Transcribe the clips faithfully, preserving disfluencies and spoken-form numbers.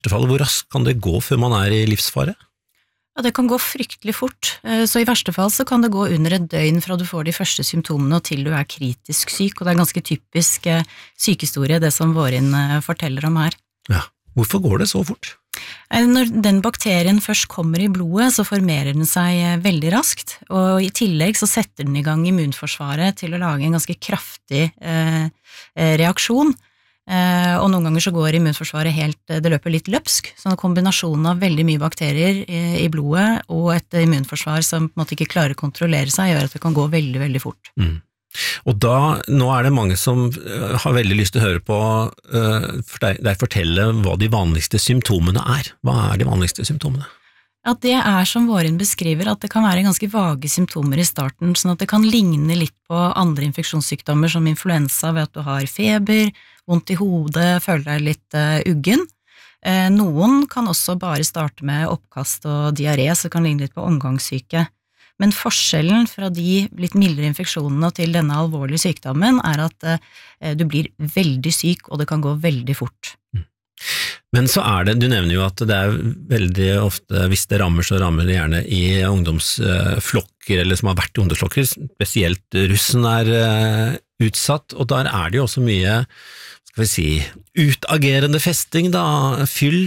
verste fall, hvor raskt kan det gå før man er i livsfare? Ja, det kan gå fryktelig fort, så i verste fall så kan det gå under et døgn fra du får de første symptomene og til du er kritisk syk, og det er ganske typisk sykehistorie det som Vårin forteller om her. Ja, hvorfor går det så fort? Når den bakterien først kommer i blodet, så formerer den seg veldig raskt, og i tillegg så setter den i gang immunforsvaret til å lage en ganske kraftig eh, reaksjon. Uh, og noen ganger så går immunforsvaret helt, det løper litt løpsk, så en kombinasjon av veldig mye bakterier i, i blodet og et immunforsvar som på en måte ikke klarer å kontrollere seg, gjør at det kan gå veldig, veldig fort. Mm. Og da, nå er det mange som uh, har veldig lyst til å høre på uh, for deg, deg fortelle hva de vanligste symptomene er. Hva er de vanligste symptomene? Ja, det er som Vårin beskriver, at det kan være ganske vage symptomer i starten, sånn at det kan ligne litt på andre infeksjonssykdommer som influensa ved at du har feber, vondt i hodet, føler deg litt uh, uggen. Eh, noen kan også bare starte med oppkast og diaré, så det kan ligne litt på omgangssyke. Men forskjellen fra de litt mildere infeksjonene til denne alvorlige sykdommen er at uh, du blir veldig syk, og det kan gå veldig fort. Mm. Men så er det, du nevner jo at det er veldig ofte, hvis det rammer, så rammer det gjerne i ungdomsflokker, eller som har vært i ungdomsflokker, spesielt russen er utsatt, og der er det jo også mye, skal vi si, utagerende festing da, fyll.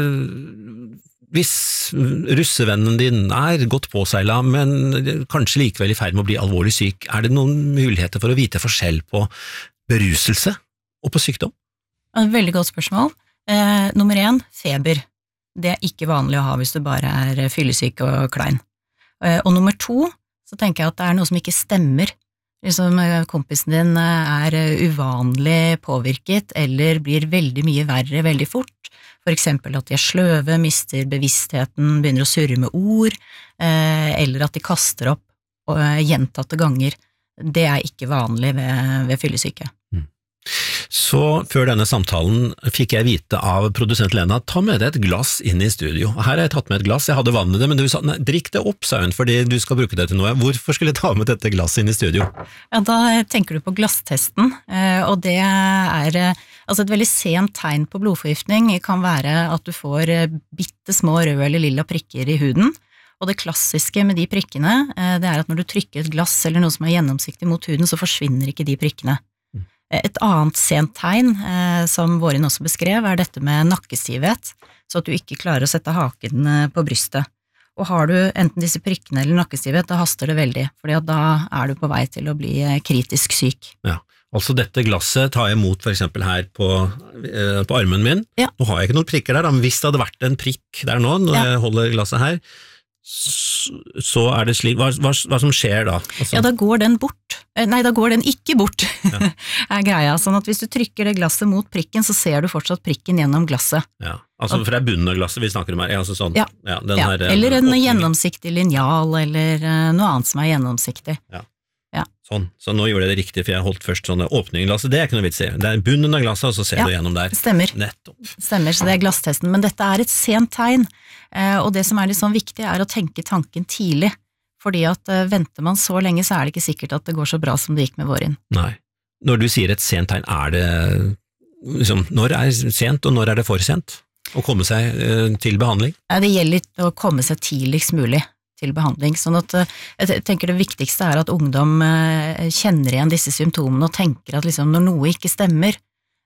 Hvis russevennen din er godt påseilet, men kanskje likevel i ferd med å bli alvorlig syk, er det noen muligheter for å vite forskjell på beruselse og på sykdom? Veldig godt spørsmål. Eh, nummer én, feber. Det er ikke vanlig å ha hvis du bare er fyllesyk og klein. Eh, og nummer to, så tenker jeg at det er noe som ikke stemmer. Liksom kompisen din er uvanlig påvirket, eller blir veldig mye verre veldig fort. For eksempel at de er sløve, mister bevisstheten, begynner å surre med ord, eh, eller at de kaster opp og, eh, gjentatte ganger. Det er ikke vanlig ved, ved fyllesyke. Så før denne samtalen fikk jeg vite av produsent Lena, ta med deg et glass inn i studio. Her har jeg tatt med et glass, jeg hadde vann i det, men du sa, nei, drikk det opp, sa hun, fordi du skal bruke det til noe. Hvorfor skulle jeg ta med dette glasset inn i studio? Ja, da tenker du på glasstesten, og det er, altså et veldig sent tegn på blodforgiftning kan være at du får bitte små røde eller lilla prikker i huden, og det klassiske med de prikkene, det er at når du trykker et glass eller noe som er gjennomsiktig mot huden, så forsvinner ikke de prikkene. Et annet sent tegn, eh, som Vårin også beskrev, er dette med nakkestivhet, så at du ikke klarer å sette haken på brystet. Og har du enten disse prikkene eller nakkestivhet, da haster det veldig, fordi da er du på vei til å bli kritisk syk. Ja, altså dette glasset tar jeg imot for eksempel her på, eh, på armen min. Ja. Nå har jeg ikke noen prikker der, men hvis det hadde vært en prikk der nå, når ja. jeg holder glasset her, så er det slik, hva, hva, hva som skjer da? Altså. Ja, da går den bort. Nei, da går den ikke bort, ja. er greia. Sånn at hvis du trykker det glasset mot prikken, så ser du fortsatt prikken gjennom glasset. Ja, altså for det er bunnen av glasset vi snakker om her. Altså sånn, ja. Ja, den ja. her, eller en åpningen. Gjennomsiktig linjal, eller noe annet som er gjennomsiktig. Ja. Ja. Sånn, så nå gjorde jeg det riktig, for jeg holdt først sånne åpninger i glasset, det er ikke noe vits i. Det er bunnen av glasset, og så ser ja. du gjennom der. Stemmer. Nettopp. Stemmer, så det er glasstesten, men dette er et sent tegn, og det som er litt sånn viktig er å tenke tanken tidlig, fordi at venter man så lenge, så er det ikke sikkert at det går så bra som det gikk med Vårin. Nei. Når du sier et sent tegn, er det liksom, når er sent, og når er det for sent å komme seg til behandling? Det gjelder å komme seg tidligst mulig til behandling, sånn at jeg tenker det viktigste er at ungdom kjenner igjen disse symptomene og tenker at liksom når noe ikke stemmer,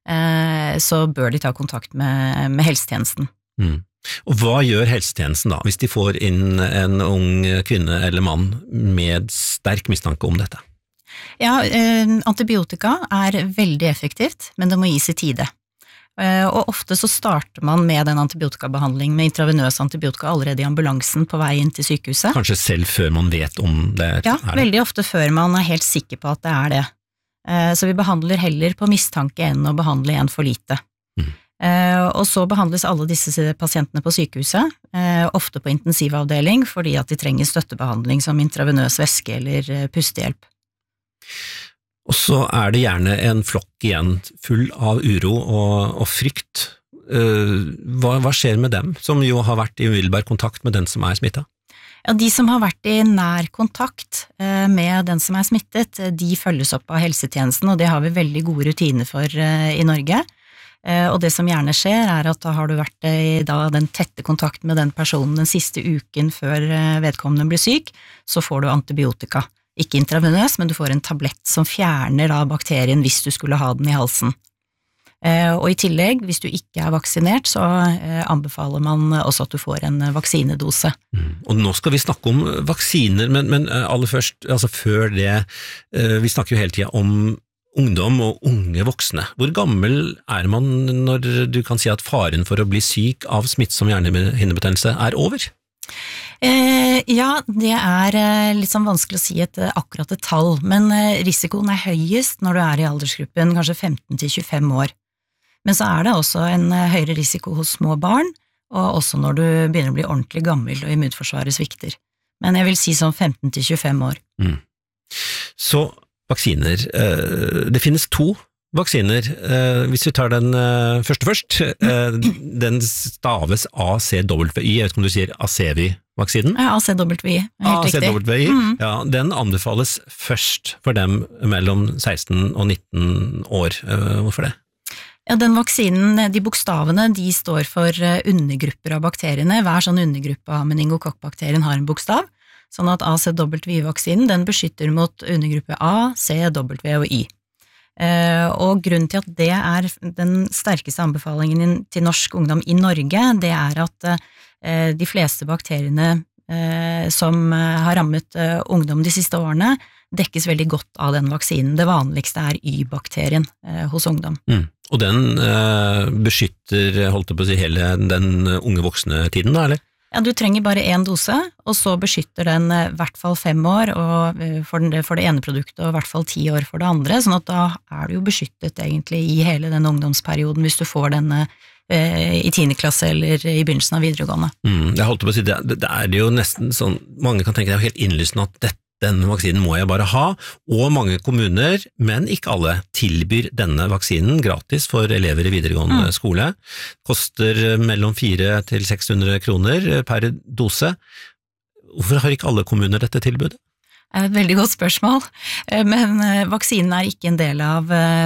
så bør de ta kontakt med, med helsetjenesten. Mm. Og hva gjør helsetjenesten da, hvis de får inn en ung kvinne eller mann med sterk mistanke om dette? Ja, antibiotika er veldig effektivt, men det må gis i tide. Og ofte så starter man med den antibiotikabehandling med intravenøs antibiotika allerede i ambulansen på vei inn til sykehuset. Kanskje selv før man vet om det er det? Ja, veldig ofte før man er helt sikker på at det er det. Så vi behandler heller på mistanke enn å behandle en for lite. Mm. Og så behandles alle disse pasientene på sykehuset, ofte på intensivavdeling, fordi at de trenger støttebehandling som intravenøs væske eller pustehjelp. Og så er det gjerne en flokk igjen full av uro og, og frykt. Hva, hva skjer med dem, som jo har vært i umiddelbar kontakt med den som er smittet? Ja, de som har vært i nær kontakt med den som er smittet, de følges opp av helsetjenesten, og det har vi veldig gode rutiner for i Norge. Og det som gjerne skjer er at da har du vært i da, den tette kontakten med den personen den siste uken før vedkommende blir syk, så får du antibiotika. Ikke intravenøs, men du får en tablett som fjerner da bakterien hvis du skulle ha den i halsen. Og i tillegg, hvis du ikke er vaksinert, så anbefaler man også at du får en vaksinedose. Mm. Og nå skal vi snakke om vaksiner, men, men aller først, altså før det, vi snakker jo hele tiden om ungdom og unge voksne. Hvor gammel er man når du kan si at faren for å bli syk av smittsom hjernehinnebetennelse er over? Eh, ja, det er litt sånn vanskelig å si et akkurat et tall, men risikoen er høyest når du er i aldersgruppen kanskje femten til tjuefem år. Men så er det også en høyere risiko hos små barn, og også når du begynner å bli ordentlig gammel og immunforsvaret svikter. Men jeg vil si sånn femten til tjuefem år. Mm. Så vaksiner. Det finnes to vaksiner. Hvis vi tar den første først, den staves A C W Y, jeg vet ikke om du sier Asevi-vaksinen? Ja, A C W Y, helt riktig. A C W Y, mm. ja, den anbefales først for dem mellom seksten og nitten år. Hvorfor det? Ja, den vaksinen, de bokstavene, de står for undergrupper av bakteriene. Hver sånn undergruppe av meningokokkbakterien har en bokstav. Sånn at A C W Y-vaksinen, den beskytter mot undergruppe A, C, W og Y. Og grunnen til at det er den sterkeste anbefalingen til norsk ungdom i Norge, det er at de fleste bakteriene som har rammet ungdom de siste årene, dekkes veldig godt av den vaksinen. Det vanligste er Y-bakterien hos ungdom. Mm. Og den beskytter, holdt jeg på å si, hele den unge voksne tiden da, eller? Ja, du trenger bare én dose, og så beskytter den i hvert fall fem år og for, den, for det ene produktet, og i hvert fall ti år for det andre, sånn at da er du jo beskyttet egentlig i hele den ungdomsperioden hvis du får denne eh, i tiende klasse eller i begynnelsen av videregående. Mm, jeg holdt på å si, det, det er jo nesten sånn, mange kan tenke det er jo helt innlysende at dette denne vaksinen må jeg bare ha, og mange kommuner, men ikke alle, tilbyr denne vaksinen gratis for elever i videregående mm. skole. Koster mellom fire til seks hundre kroner per dose. Hvorfor har ikke alle kommuner dette tilbudet? Det er et veldig godt spørsmål, men vaksinen er ikke en del av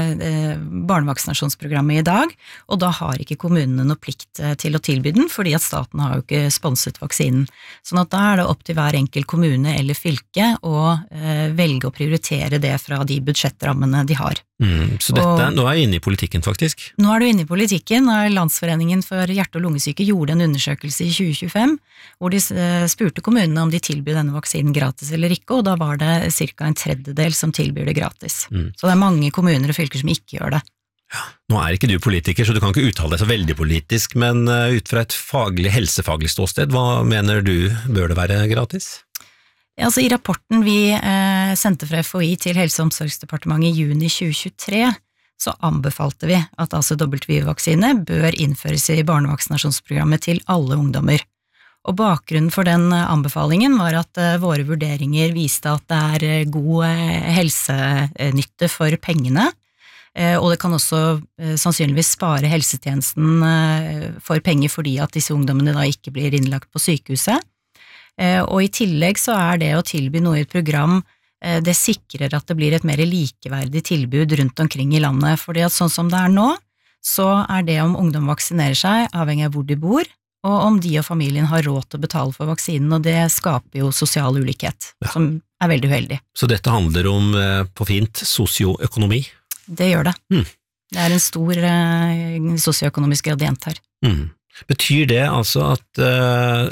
barnevaksinasjonsprogrammet i dag, og da har ikke kommunene noe plikt til å tilby den, fordi at staten har jo ikke sponset vaksinen. Sånn at da er det opp til hver enkelt kommune eller fylke å velge å prioritere det fra de budsjettrammene de har. Mm, så dette, og, nå er jeg inne i politikken faktisk. Nå er du inne i politikken, og Landsforeningen for hjerte- og lungesyke gjorde en undersøkelse i tjue tjuefem, hvor de spurte kommunene om de tilbyr denne vaksinen gratis eller ikke, og da var det cirka en tredjedel som tilbyr det gratis. Mm. Så det er mange kommuner og fylker som ikke gjør det. Ja, nå er ikke du politiker, så du kan ikke uttale deg så veldig politisk, men ut fra et faglig, helsefaglig ståsted, hva mener du bør det være gratis? Altså, I rapporten vi eh, sendte fra F H I til Helse- og omsorgsdepartementet i juni tjue tjuetre, så anbefalte vi at A C W Y-vaksine bør innføres i barnevaksinasjonsprogrammet til alle ungdommer. Og bakgrunnen for den anbefalingen var at uh, våre vurderinger viste at det er god uh, helsenytte for pengene, uh, og det kan også uh, sannsynligvis spare helsetjenesten uh, for penger fordi at disse ungdommene da ikke blir innlagt på sykehuset. Uh, og i tillegg så er det å tilby noe i et program, uh, det sikrer at det blir et mer likeverdig tilbud rundt omkring i landet, fordi at sånn som det er nå, så er det om ungdom vaksinerer seg avhengig av hvor de bor, og om de og familien har råd til å betale for vaksinen, og det skaper jo sosial ulikhet, ja. Som er veldig uheldig. Så dette handler om, på fint, sosioøkonomi? Det gjør det. Mm. Det er en stor uh, sosioøkonomisk gradient her. Mm. Betyr det altså at uh,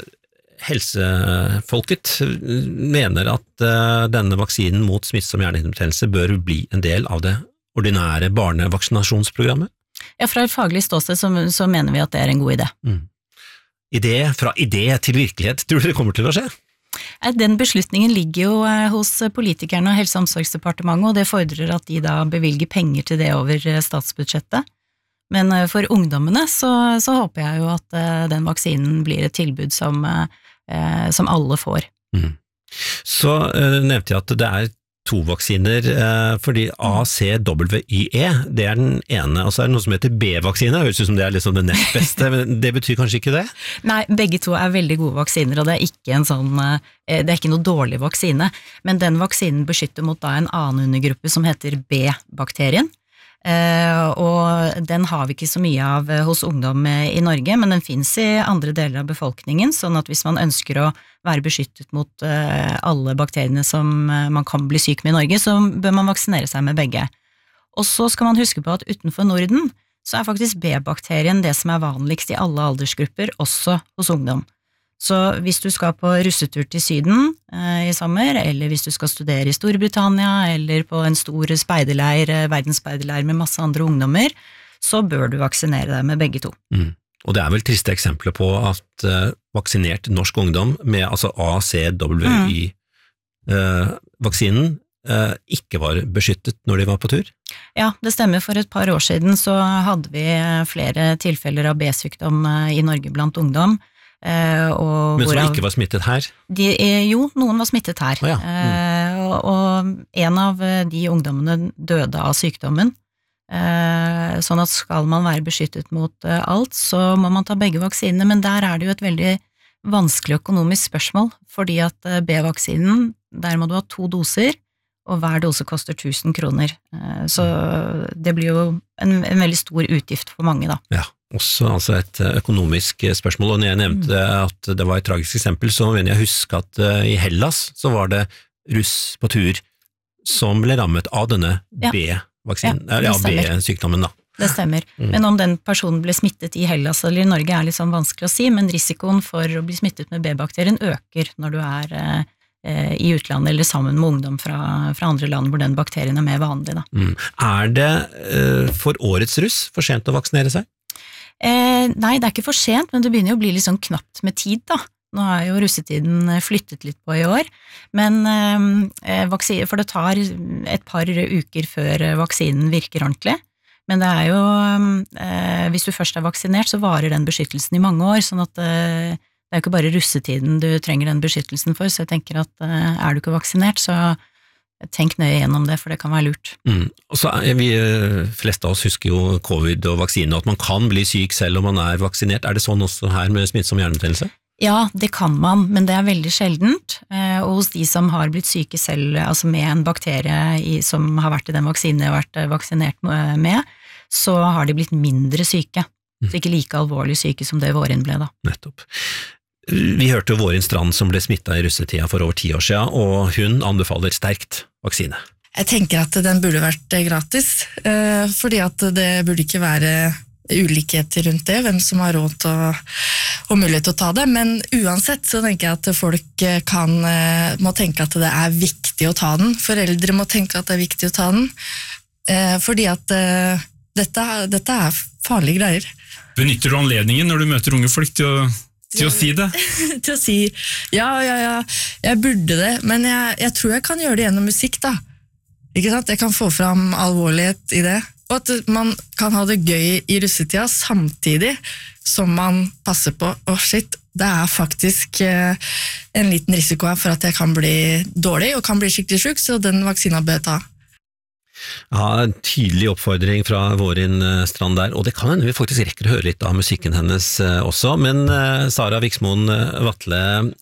helsefolket mener at uh, denne vaksinen mot smittsom hjernehinnebetennelse bør bli en del av det ordinære barnevaksinasjonsprogrammet? Ja, fra et faglig ståsted så, så mener vi at det er en god idé. Mm. Idé, fra idé til virkelighet, tror du det kommer til å skje? Den beslutningen ligger jo hos politikerne og Helse- og omsorgsdepartementet, og det fordrer at de da bevilger penger til det over statsbudsjettet. Men for ungdommene så, så håper jeg jo at den vaksinen blir et tilbud som, som alle får. Mm. Så uh, nevnte jeg at det er to vaksiner, eh, fordi A C W Y E, det er den ene, og så er det noe som heter B-vaksine, høres ut som det er liksom det nest beste, men det betyr kanskje ikke det? Nei, begge to er veldig gode vaksiner, og det er ikke en sånn, det er ikke noe dårlig vaksine, men den vaksinen beskytter mot da en annen undergruppe som heter B-bakterien, og den har vi ikke så mye av hos ungdom i Norge, men den finnes i andre deler av befolkningen, sånn at hvis man ønsker å være beskyttet mot alle bakteriene som man kan bli syk med i Norge, så bør man vaksinere seg med begge. Og så skal man huske på at utenfor Norden, så er faktisk B-bakterien det som er vanligst i alle aldersgrupper, også hos ungdom. Så hvis du skal på russetur til Syden eh, i sommer, eller hvis du skal studere i Storbritannia, eller på en stor speiderleir, verdensspeiderleir med masse andre ungdommer, så bør du vaksinere deg med begge to. Mm. Og det er vel triste eksempler på at uh, vaksinert norsk ungdom med altså A C W Y-vaksinen mm. uh, uh, ikke var beskyttet når de var på tur? Ja, det stemmer. For et par år siden så hadde vi flere tilfeller av B-sykdom i Norge blant ungdom. Uh, og Men som hvorav, ikke var smittet her? De, jo, noen var smittet her. Oh, ja. mm. uh, og, og en av de ungdommene døde av sykdommen. Uh, sånn at skal man være beskyttet mot uh, alt, så må man ta begge vaksinene, men der er det jo et veldig vanskelig økonomisk spørsmål, fordi at uh, B-vaksinen, der må du ha to doser, og hver dose koster tusen kroner. Uh, så det blir jo en, en veldig stor utgift for mange, da. Ja. Også altså et økonomisk spørsmål, og når jeg nevnte at det var et tragisk eksempel, så mener jeg huske at uh, i Hellas så var det russ på tur som ble rammet av denne ja. B-vaksinen, ja, ja, B-sykdommen da. Det stemmer, mm. men om den personen ble smittet i Hellas eller i Norge er litt sånn vanskelig å si, men risikoen for å bli smittet med B-bakterien øker når du er uh, i utlandet eller sammen med ungdom fra, fra andre land hvor den bakterien er mer vanlig. Da. Mm. Er det uh, for årets russ for sent å vaksinere seg? Eh, nei, det er ikke for sent, men det begynner jo å bli litt sånn knapt med tid da. Nå er jo russetiden flyttet litt på i år, men eh, vaksine, for det tar et par uker før vaksinen virker ordentlig, men det er jo, eh, hvis du først er vaksinert, så varer den beskyttelsen i mange år, sånn at eh, det er jo ikke bare russetiden du trenger den beskyttelsen for, så jeg tenker at eh, er du ikke vaksinert, så tenk nøye gjennom det, for det kan være lurt. Mm. Og så er vi, fleste av oss husker jo covid og vaksine, og at man kan bli syk selv om man er vaksinert. Er det sånn også her med smittsom hjernehinnebetennelse? Ja, det kan man, men det er veldig sjeldent, og hos de som har blitt syke selv, altså med en bakterie i, som har vært i den vaksinen de har vært vaksinert med, så har de blitt mindre syke, mm. så ikke like alvorlig syke som det våren ble da. Nettopp. Vi hørte jo Vårin Strand som ble smittet i russetida for over ti år siden, og hun anbefaler sterkt vaksine. Jeg tenker at den burde vært gratis, fordi at det burde ikke være ulikheter rundt det, hvem som har råd til å, og mulighet til å ta det, men uansett så tenker jeg at folk kan, må tenke at det er viktig å ta den, foreldre må tenke at det er viktig å ta den, fordi at dette, dette er farlige greier. Benytter du anledningen når du møter unge folk til å Til å si det? Til å si, ja, ja, ja, jeg burde det, men jeg, jeg tror jeg kan gjøre det gjennom musikk da. Ikke sant? Jeg kan få fram alvorlighet i det, og at man kan ha det gøy i russetida samtidig som man passer på, å oh shit, det er faktisk eh, en liten risiko her for at jeg kan bli dårlig og kan bli skikkelig syk, så den vaksina bør jeg ta. Ja, en tydelig oppfordring fra Vårin Strand der, og det kan hende vi faktisk rekker å høre litt av musikken hennes også, men Sara Viksmoen Vatle,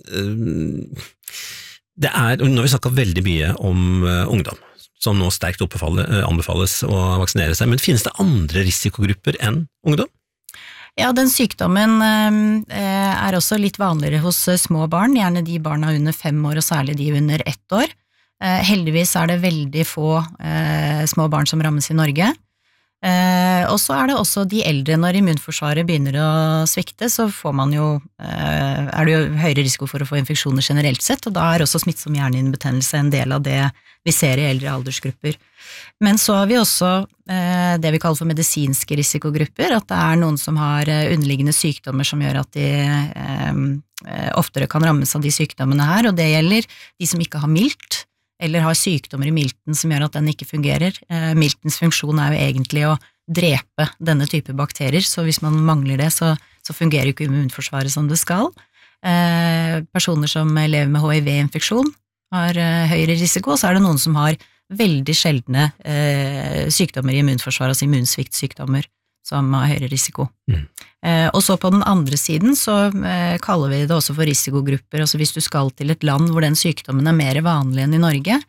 det er, nå har vi snakket veldig mye om ungdom, som nå sterkt anbefales å vaksinere seg, men finnes det andre risikogrupper enn ungdom? Ja, den sykdommen er også litt vanligere hos små barn, gjerne de barna under fem år, og særlig de under ett år. Heldigvis er det veldig få eh, små barn som rammes i Norge, eh, og så er det også de eldre. Når immunforsvaret begynner å svikte, så får man jo, eh, er det jo høyere risiko for å få infeksjoner generelt sett, og da er også smittsom hjernehinnebetennelse en del av det vi ser i eldre aldersgrupper. Men så har vi også eh, det vi kaller for medisinske risikogrupper, at det er noen som har underliggende sykdommer som gjør at de eh, oftere kan rammes av de sykdommene her, og det gjelder de som ikke har mildt, eller har sykdommer i milten som gjør at den ikke fungerer. Eh, miltens funksjon er jo egentlig å drepe denne type bakterier, så hvis man mangler det, så, så fungerer jo ikke immunforsvaret som det skal. Eh, personer som lever med H I V-infeksjon har eh, høyere risiko, så er det noen som har veldig sjeldne eh, sykdommer i immunforsvaret, altså immunsviktsykdommer, som har høyere risiko. Mm. Eh, og så på den andre siden så eh, kaller vi det også for risikogrupper, altså hvis du skal til et land hvor den sykdommen er mer vanlig enn i Norge,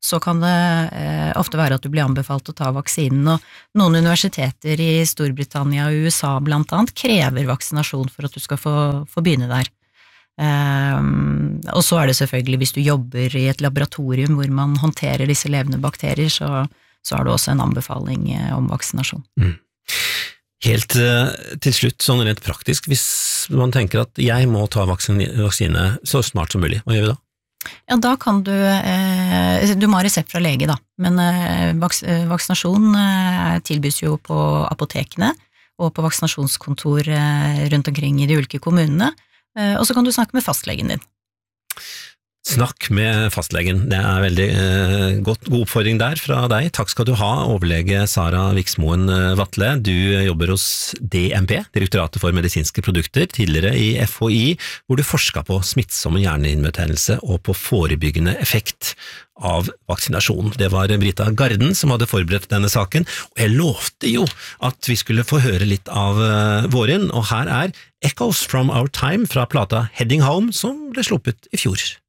så kan det eh, ofte være at du blir anbefalt å ta vaksinen, og noen universiteter i Storbritannia og U S A blant annet krever vaksinasjon for at du skal få, få begynne der. Um, og så er det selvfølgelig, hvis du jobber i et laboratorium hvor man håndterer disse levende bakterier, så, så har du også en anbefaling om vaksinasjon. Mm. Helt uh, til slutt, sånn rent praktisk, hvis man tenker at jeg må ta vaksine, vaksine så snart som mulig, hva gjør vi da? Ja, da kan du, eh, du må ha resept fra lege da, men eh, vaks, vaksinasjon eh, tilbys jo på apotekene og på vaksinasjonskontor eh, rundt omkring i de ulike kommunene. Og så kan du snakke med fastlegen din. Snakk med fastlegen, det er veldig eh, godt, god oppfordring der fra deg. Takk skal du ha, overlege Sara Viksmoen Vatle. Du jobber hos D M P, Direktoratet for medisinske produkter, tidligere i F H I, hvor du forsket på smittsomme hjernehinnebetennelse og på forebyggende effekt av vaksinasjon. Det var Brita Garden som hadde forberedt denne saken, og jeg lovte jo at vi skulle få høre litt av uh, våren, og her er Echoes from Our Time fra plata Heading Home, som ble sluppet i fjor.